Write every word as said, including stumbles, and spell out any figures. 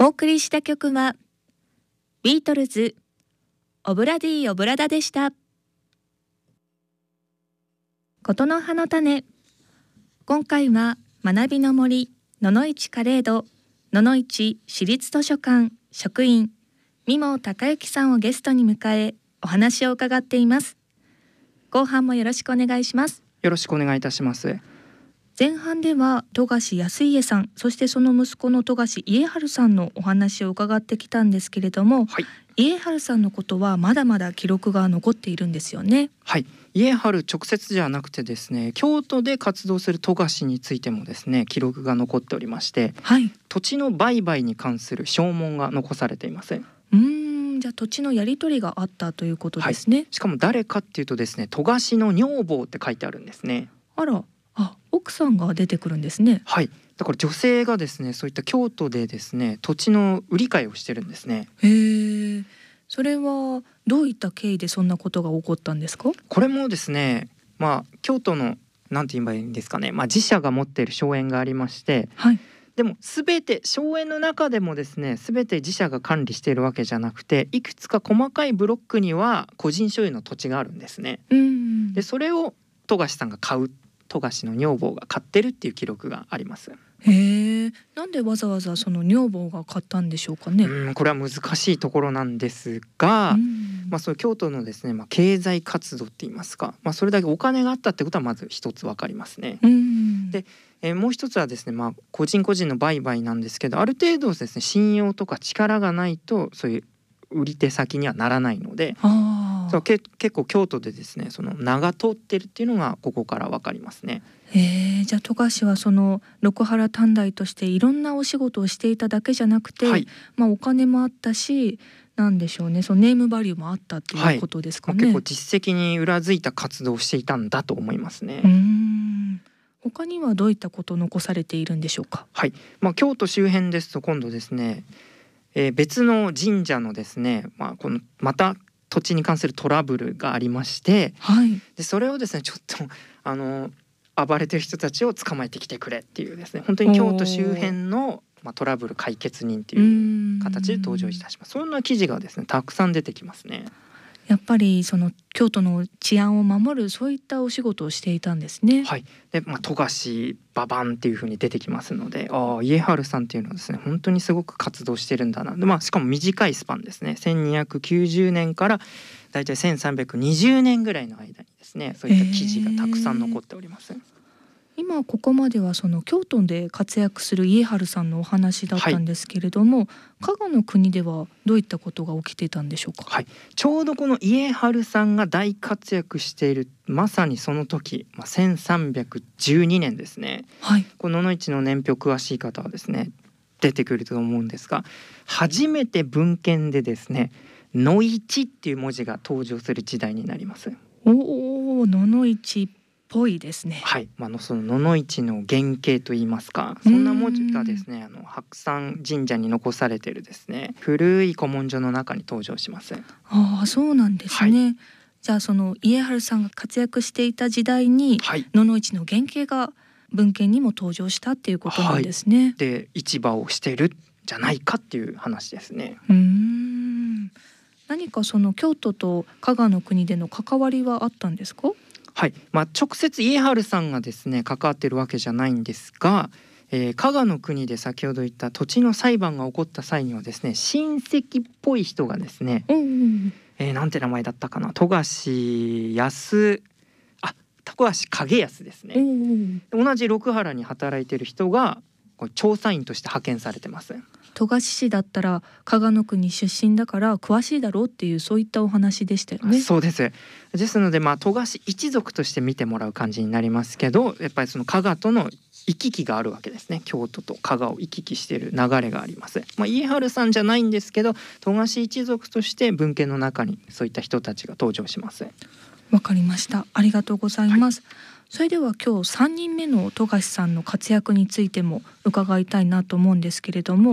お送りした曲はビートルズオブラディオブラダでした。ことの葉の種、今回は学びの森野々市カレード野々市市立図書館職員三毛孝之さんをゲストに迎えお話を伺っています。後半もよろしくお願いします。 よろしくお願いいたします。 前半では富樫康家さん、そしてその息子の富樫家治さんのお話を伺ってきたんですけれども、はい、家治さんのことはまだまだ記録が残っているんですよね。 はい、家治直接じゃなくてですね、京都で活動する富樫についてもですね記録が残っておりまして、はい、土地の売買に関する証文が残されています。 うーん、じゃあ土地のやり取りがあったということですね。はい、 しかも誰かっていうとですね、富樫の女房って書いてあるんですね。 あら、あ、奥さんが出てくるんですね。 はい、だから女性がですねそういった京都でですね土地の売り買いをしてるんですね。 へえ、それはどういった経緯でそんなことが起こったんですか？ これもですね、まあ京都のなんて言えばいいんですかね、まあ、自社が持っている荘園がありまして、はい、でも全て荘園の中でもですね全て自社が管理しているわけじゃなくて、いくつか細かいブロックには個人所有の土地があるんですね。うん、でそれを富樫さんが買う、富樫の女房が買ってるっていう記録があります。 へえ、なんでわざわざその女房が買ったんでしょうかね。 うん、これは難しいところなんですが、まあ、そういう京都のですね、まあ、経済活動って言いますか、まあ、それだけお金があったってことはまず一つ分かりますね。うんで、えー、もう一つはですね、まあ、個人個人の売買なんですけど、ある程度ですね信用とか力がないとそういう売り手先にはならないので、あそうけ結構京都でですねその名が通ってるっていうのがここから分かりますね。 えー、じゃあ富樫はその六原短大としていろんなお仕事をしていただけじゃなくて、はい、まあ、お金もあったし、なんでしょうね、そのネームバリューもあったっていうことですかね。 はい、まあ、結構実績に裏付いた活動をしていたんだと思いますね。 うーん、他にはどういったことを残されているんでしょうか。 はい、まあ、京都周辺ですと今度ですね、えー、別の神社のですね、まあ、このまた土地に関するトラブルがありまして、はい、でそれをですねちょっとあの暴れてる人たちを捕まえてきてくれっていうですね、本当に京都周辺の、まあ、トラブル解決人っていう形で登場いたします。そんな記事がですねたくさん出てきますね。 やっぱりその京都の治安を守るそういったお仕事をしていたんですね。 はい、で、まあ、富樫ババンっていう風に出てきますので、ああ家治さんっていうのはですね本当にすごく活動してるんだな。で、まあ、しかも短いスパンですね、せんにひゃくきゅうじゅうねんからだいたいせんさんびゃくにじゅうねんぐらいの間にですねそういった記事がたくさん残っております。 今ここまではその京都で活躍する家治さんのお話だったんですけれども、はい、加賀の国ではどういったことが起きていたんでしょうか。 はい、ちょうどこの家治さんが大活躍しているまさにその時、まあ、せんさんびゃくじゅうにねんですね。はい、この野々市の年表詳しい方はですね出てくると思うんですが、初めて文献でですね野市っていう文字が登場する時代になります。 おお、野々市ぽいですね。 はい、まあ、その野々市の原型といいますか、そんな文字がですねあの白山神社に残されているですね古い古文書の中に登場します。 ああ、そうなんですね。はい、じゃあその家治さんが活躍していた時代に、はい、野々市の原型が文献にも登場したっていうことなんですね。はい、 で市場をしてるんじゃないかっていう話ですね。 うーん、何かその京都と加賀の国での関わりはあったんですか。 はい、まあ、直接家治さんがですね関わっているわけじゃないんですが、えー、加賀の国で先ほど言った土地の裁判が起こった際にはですね親戚っぽい人がですね、うんうん、えー、なんて名前だったかな、富樫康あ富樫景康ですね、うんうん、同じ六原に働いている人がこう調査員として派遣されてます。 富樫氏だったら加賀の国出身だから詳しいだろうっていうそういったお話でしたよね。 そうです。ですので、まあ、富樫一族として見てもらう感じになりますけど、やっぱりその加賀との行き来があるわけですね。京都と加賀を行き来している流れがあります。まあ、家治さんじゃないんですけど富樫一族として文献の中にそういった人たちが登場します。 わかりました。ありがとうございます。はい、それでは今日さんにんめの富樫さんの活躍についても伺いたいなと思うんですけれども、